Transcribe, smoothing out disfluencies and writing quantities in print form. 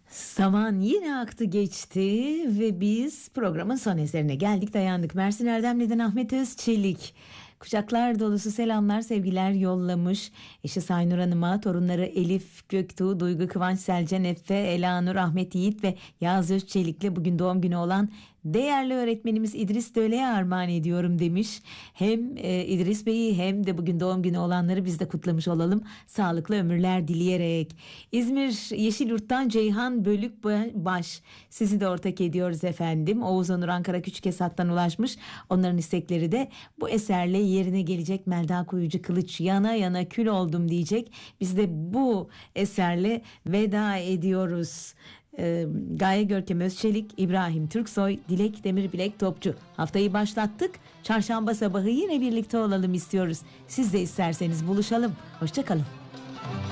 Zaman yine aktı geçti ve biz programın son eserine geldik, dayandık. Mersin Erdemli'den Ahmet Özçelik kucaklar dolusu selamlar, sevgiler yollamış. Eşi Saynur Hanım'a, torunları Elif Göktuğ, Duygu Kıvanç, Selcan Efe, Elanur, Ahmet Yiğit ve Yağız Özçelik'le bugün doğum günü olan değerli öğretmenimiz İdris Döle'ye armağan ediyorum demiş. Hem İdris Bey'i hem de bugün doğum günü olanları biz de kutlamış olalım. Sağlıklı ömürler dileyerek. İzmir Yeşilyurt'tan Ceyhan Bölükbaş sizi de ortak ediyoruz efendim. Oğuz Onur Ankara Küçükesat'tan ulaşmış. Onların istekleri de bu eserle yerine gelecek. Melda Kuyucu Kılıç yana yana kül oldum diyecek. Biz de bu eserle veda ediyoruz. Gaye Görkem Özçelik, İbrahim Türksoy, Dilek Demirbilek topçu. Haftayı başlattık. Çarşamba sabahı yine birlikte olalım istiyoruz. Siz de isterseniz buluşalım. Hoşça kalın.